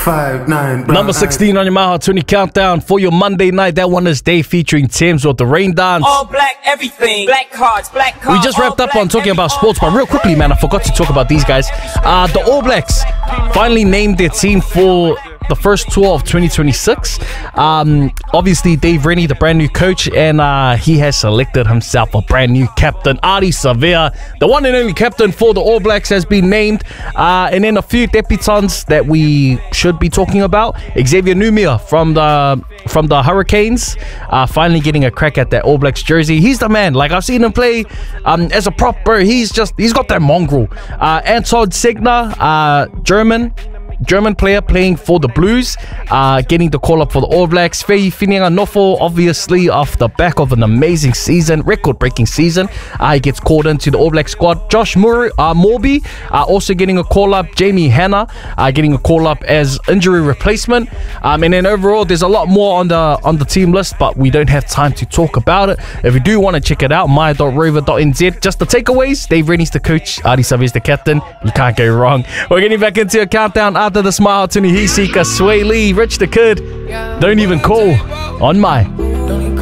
5'9". Number 16 on your Maha 20 countdown for your Monday night. That one is Day featuring Thames with the Rain Dance. All black, everything. Black cards, black cards. We just wrapped up on talking about sports, but real quickly, man, I forgot to talk about these guys. The All Blacks finally named their team for the first tour of 2026. Obviously, Dave Rennie, the brand new coach, and he has selected himself a brand new captain. Ardie Savea, the one and only captain for the All Blacks, has been named. And then a few debutants that we should be talking about. Xavier Numia from the Hurricanes, finally getting a crack at that All Blacks jersey. He's the man. Like, I've seen him play as a prop, bro. He's got that mongrel. Anton Segner, German player playing for the Blues, getting the call up for the All Blacks. Fei Finianganofo, obviously off the back of an amazing season, record-breaking season, he gets called into the All Black squad. Josh Morby also getting a call up. Jamie Hanna getting a call up as injury replacement. And then overall, there's a lot more on the team list, but we don't have time to talk about it. If you do want to check it out, maya.rover.nz. Just the takeaways: Dave Rennie's the coach, Ardie Savea is the captain. You can't go wrong. We're getting back into a countdown after the Smile Tuni Hisika, Sway Lee, Rich the Kid. Don't even call on my